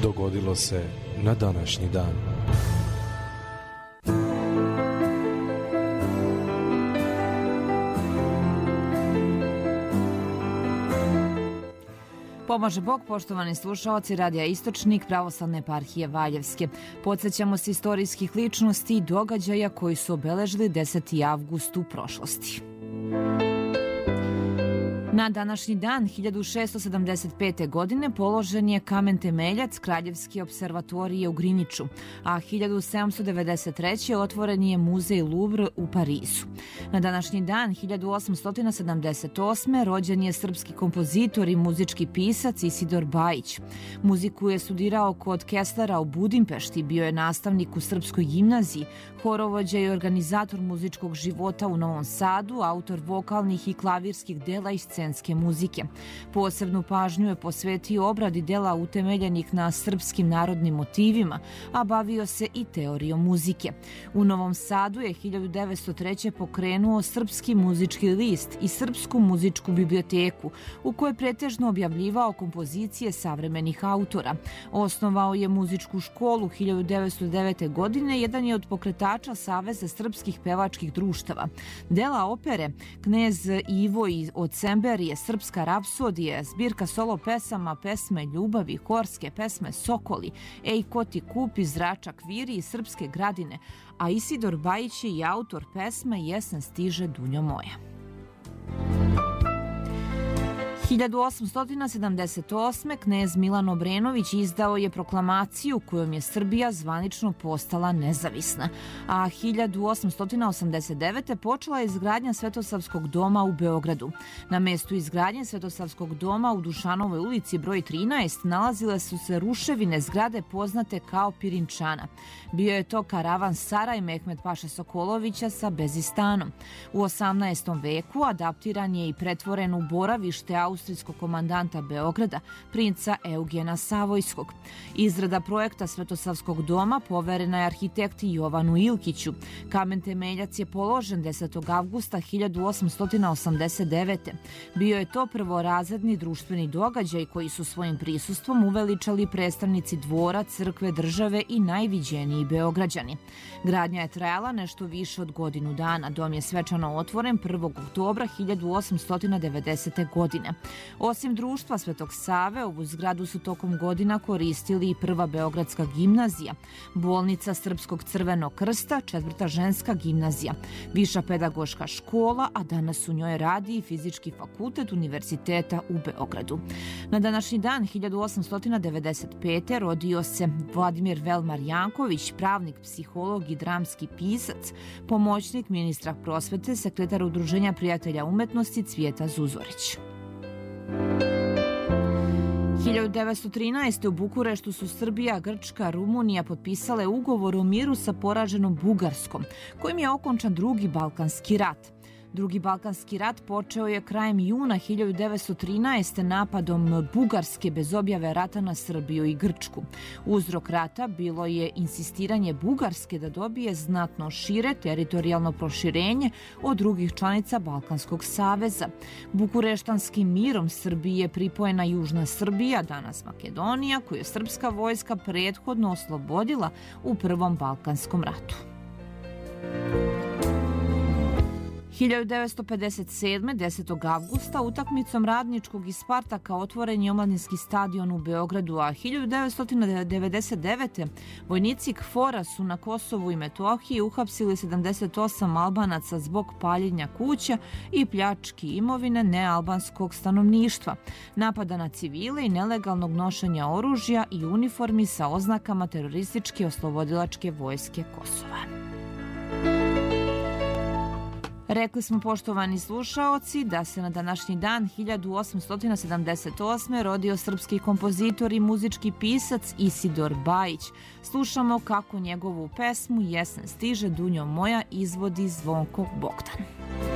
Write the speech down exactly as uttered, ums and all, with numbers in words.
dogodilo se na današnji dan. Pomaže Bog, poštovani slušaoci Radija Istočnik Pravoslavne eparhije Valjevske. Podsjećamo se istorijskih ličnosti i događaja koji su obeležili deseti avgust u prošlosti. Na današnji dan hiljadu šesto sedamdeset pete. godine položen je kamen temeljac Kraljevske observatorije u Griniču, a hiljadu sedamsto devedeset treće. otvoren je muzej Louvre u Parizu. Na današnji dan hiljadu osamsto sedamdeset osme. rođen je srpski kompozitor i muzički pisac Isidor Bajić. Muziku je studirao kod Kesslera u Budimpešti, bio je nastavnik u Srpskoj gimnaziji, horovođa i organizator muzičkog života u Novom Sadu, autor vokalnih i klavirskih dela i scenske muzike. Posebnu pažnju je posvetio obradi dela utemeljenih na srpskim narodnim motivima, a bavio se i teorijom muzike. U Novom Sadu je hiljadu devetsto treće. pokrenuo Srpski muzički list i Srpsku muzičku biblioteku, u kojoj pretežno objavljivao kompozicije savremenih autora. Osnovao je muzičku školu hiljadu devetsto devete. godine, jedan je od pokretača Saveza srpskih pevačkih društava. Dela opere Knez Ivo i od Semberije, Srpska rapsodija, zbirka solo pesama, pesme ljubavi, horske pesme Sokoli, Ej ko ti kupi, Zračak viri i Srpske gradine, a Isidor Bajić je i autor pesme Jesen stiže dunjo moja. hiljadu osamsto sedamdeset osme. knez Milan Obrenović izdao je proklamaciju kojom je Srbija zvanično postala nezavisna, a hiljadu osamsto osamdeset devete. počela je izgradnja Svetosavskog doma u Beogradu. Na mestu izgradnje Svetosavskog doma u Dušanovoj ulici broj trinaest nalazile su se ruševine zgrade poznate kao Pirinčana. Bio je to karavan Saraj Mehmed Paše Sokolovića sa Bezistanom. U osamnaestom veku adaptiran je i pretvoren u boravište austrijskog komandanta Beograda, princa Eugena Savojskog. Izrada projekta Svetosavskog doma poverena je arhitekti Jovanu Ilkiću. Kamen temeljac je položen desetog avgusta hiljadu osamsto osamdeset devete. Bio je to prvorazredni društveni događaj koji su svojim prisustvom uveličali predstavnici dvora, crkve, države i najviđeniji Beograđani. Gradnja je trajala nešto više od godinu dana. Dom je svečano otvoren prvog oktobra hiljadu osamsto devedesete. godine. Osim društva Svetog Save, ovu zgradu su tokom godina koristili i Prva Beogradska gimnazija, bolnica Srpskog crvenog krsta, Četvrta ženska gimnazija, Viša pedagoška škola, a danas u njoj radi i Fizički fakultet Univerziteta u Beogradu. Na današnji dan hiljadu osamsto devedeset pete. rodio se Vladimir Velmar Janković, pravnik, psiholog i dramski pisac, pomoćnik ministra prosvete, sekretar Udruženja prijatelja umetnosti Cvijeta Zuzorić. hiljadu devetsto trinaeste. u Bukureštu su Srbija, Grčka, Rumunija potpisale ugovor o miru sa poraženom Bugarskom, kojim je okončan drugi Balkanski rat. Drugi Balkanski rat počeo je krajem juna hiljadu devetsto trinaeste. napadom Bugarske bez objave rata na Srbiju i Grčku. Uzrok rata bilo je insistiranje Bugarske da dobije znatno šire teritorijalno proširenje od drugih članica Balkanskog saveza. Bukureštanskim mirom Srbiji je pripojena Južna Srbija, danas Makedonija, koju je srpska vojska prethodno oslobodila u Prvom Balkanskom ratu. hiljadu devetsto pedeset sedme. desetog avgusta utakmicom Radničkog i Spartaka otvoren je omladinski stadion u Beogradu, a hiljadu devetsto devedeset devete. vojnici KFOR-a su na Kosovu i Metohiji uhapsili sedamdeset osam Albanaca zbog paljenja kuća i pljački imovine nealbanskog stanovništva, napada na civile i nelegalnog nošenja oružja i uniformi sa oznakama terorističke oslobodilačke vojske Kosova. Rekli smo, poštovani slušaoci, da se na današnji dan hiljadu osamsto sedamdeset osme. rodio srpski kompozitor i muzički pisac Isidor Bajić. Slušamo kako njegovu pesmu Jesen stiže dunjo moja izvodi Zvonko Bogdan.